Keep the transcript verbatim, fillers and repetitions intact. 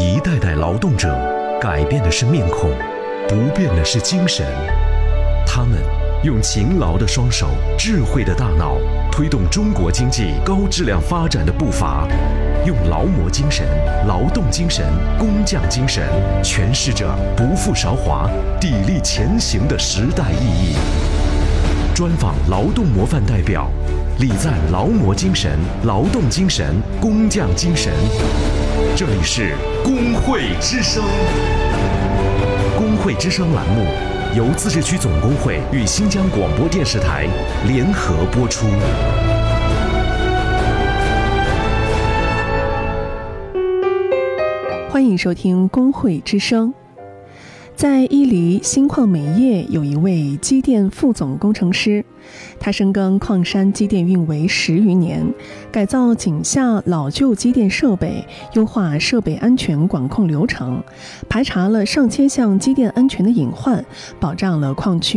一代代劳动者，改变的是面孔，不变的是精神。他们用勤劳的双手、智慧的大脑，推动中国经济高质量发展的步伐。用劳模精神、劳动精神、工匠精神，诠释着不负韶华、砥砺前行的时代意义。专访劳动模范代表，礼赞劳模精神、劳动精神、工匠精神。这里是工会之声。工会之声栏目由自治区总工会与新疆广播电视台联合播出。 欢迎收听工会之声。在伊犁新矿煤业有一位机电副总工程师，他深耕矿山机电运维十余年，改造井下老旧机电设备，优化设备安全管控流程，排查了上千项机电安全的隐患，保障了矿区